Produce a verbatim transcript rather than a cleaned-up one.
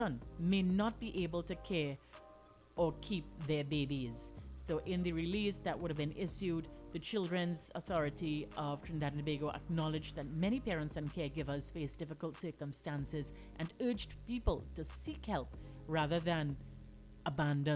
may not be able to care or keep their babies. So, in the release that would have been issued, the Children's Authority of Trinidad and Tobago acknowledged that many parents and caregivers face difficult circumstances and urged people to seek help rather than abandon